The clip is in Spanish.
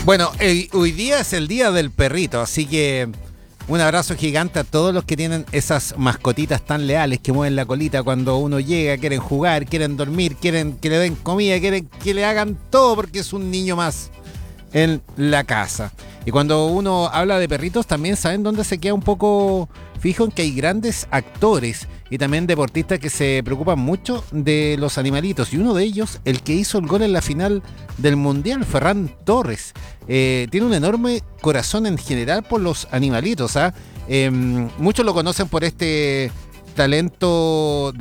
Bueno, hoy día es el día del perrito, así que un abrazo gigante a todos los que tienen esas mascotitas tan leales que mueven la colita cuando uno llega, quieren jugar, quieren dormir, quieren que le den comida, quieren que le hagan todo porque es un niño más en la casa. Y cuando uno habla de perritos, también saben dónde se queda un poco fijo en que hay grandes actores y también deportistas que se preocupan mucho de los animalitos. Y uno de ellos, el que hizo el gol en la final del Mundial, Ferran Torres. Tiene un enorme corazón en general por los animalitos. Muchos lo conocen por este talento